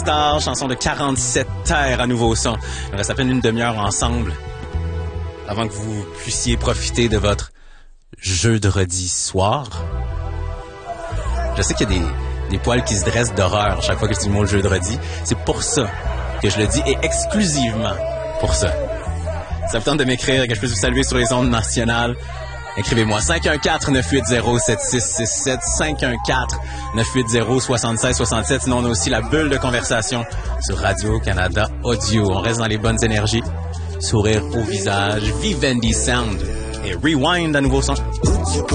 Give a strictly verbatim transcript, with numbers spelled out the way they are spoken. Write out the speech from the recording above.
Star, chanson de quarante-sept terres à nouveau son. Il reste à peine une demi-heure ensemble avant que vous puissiez profiter de votre jeudi soir. Je sais qu'il y a des, des poils qui se dressent d'horreur chaque fois que je dis le mot jeudi. C'est pour ça que je le dis et exclusivement pour ça. Ça vous tente de m'écrire, que je puisse vous saluer sur les ondes nationales. Écrivez-moi cinq un quatre, neuf huit zéro, sept six six sept, cinq un quatre, neuf huit zéro, six six six sept. Sinon, on a aussi la bulle de conversation sur Radio-Canada Audio. On reste dans les bonnes énergies. Sourire au visage, Vivendi Sound et Rewind à nouveau son.